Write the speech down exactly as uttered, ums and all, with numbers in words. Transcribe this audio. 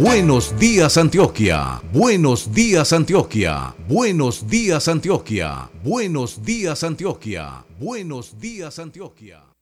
Buenos días Antioquia, buenos días Antioquia, buenos días Antioquia, buenos días Antioquia, buenos días Antioquia.